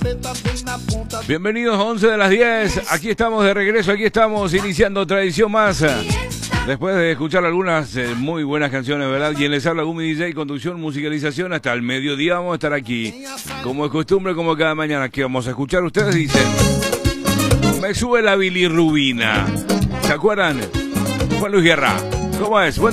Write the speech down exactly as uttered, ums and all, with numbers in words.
Bienvenidos a once de las diez. Aquí estamos de regreso, aquí estamos iniciando tradición más. Después de escuchar algunas eh, muy buenas canciones, ¿verdad? Quien les habla, Gumi D J, conducción, musicalización, hasta el mediodía vamos a estar aquí. Como es costumbre, como cada mañana. ¿Qué vamos a escuchar? Ustedes dicen, me sube la bilirrubina. ¿Se acuerdan? Juan Luis Guerra. ¿Cómo es? Buen